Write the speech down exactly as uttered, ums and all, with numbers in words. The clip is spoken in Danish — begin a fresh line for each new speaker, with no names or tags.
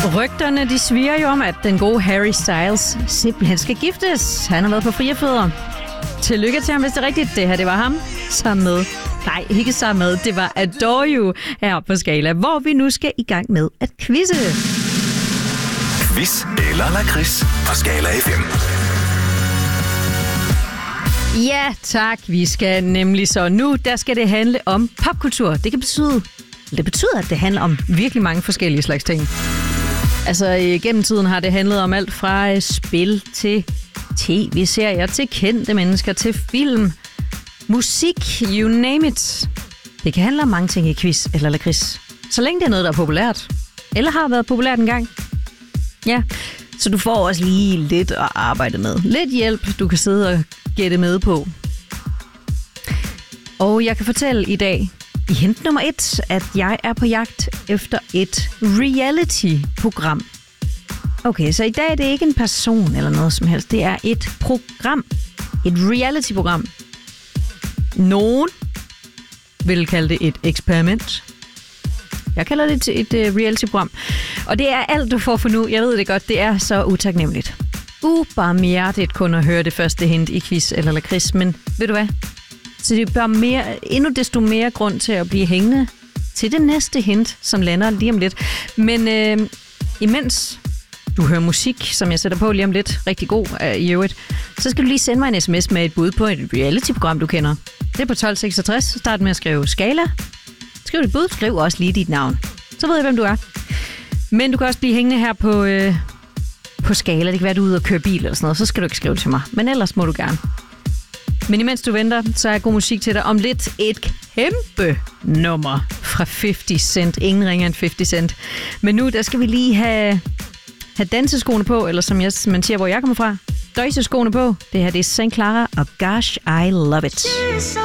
Rygterne, de sviger jo om, at den gode Harry Styles simpelthen skal giftes. Han har været på frie fødder. Tillykke til ham, hvis det er rigtigt. Det her, det var ham sammen med... Nej, ikke sammen med. Det var Adore You her på Skala, hvor vi nu skal i gang med at quizze.
Quiz eller lakrids på Skala F M.
Ja, tak. Vi skal nemlig så nu, der skal det handle om popkultur. Det kan betyde... Det betyder, at det handler om virkelig mange forskellige slags ting. Altså, gennem tiden har det handlet om alt fra spil til tv-serier, til kendte mennesker, til film, musik, you name it. Det kan handle om mange ting i quiz eller lakrids. Så længe det er noget, der er populært. Eller har været populært engang. Ja, så du får også lige lidt at arbejde med. Lidt hjælp, du kan sidde og gætte med på. Og jeg kan fortælle i dag, i hint nummer et, at jeg er på jagt efter et reality-program. Okay, så i dag er det ikke en person eller noget som helst. Det er et program. Et reality-program. Nogen vil kalde det et eksperiment. Jeg kalder det et, et uh, reality-program. Og det er alt, du får for nu. Jeg ved det godt, det er så utaknemmeligt. Ubarmhjertigt kun at høre det første hint i quiz eller lakrids. Men ved du hvad? Så det er bare mere, endnu desto mere grund til at blive hængende til det næste hint, som lander lige om lidt. Men øh, imens du hører musik, som jeg sætter på lige om lidt, rigtig god øh, i øvrigt, så skal du lige sende mig en sms med et bud på et reality-program, du kender. Det er på tolv seksogtres. Start med at skrive Skala. Skriv dit bud, skriv også lige dit navn. Så ved jeg, hvem du er. Men du kan også blive hængende her på, øh, på Skala. Det kan være, du er ude og køre bil eller sådan noget. Så skal du ikke skrive til mig. Men ellers må du gerne. Men imens du venter, så er jeg god musik til dig. Om lidt et kæmpe nummer fra halvtreds Cent. Ingen ringer end halvtreds Cent. Men nu, der skal vi lige have, have danseskoene på, eller som jeg, man siger, hvor jeg kommer fra, døjseskoene på. Det her, det er Saint Clara og Gosh, I Love It.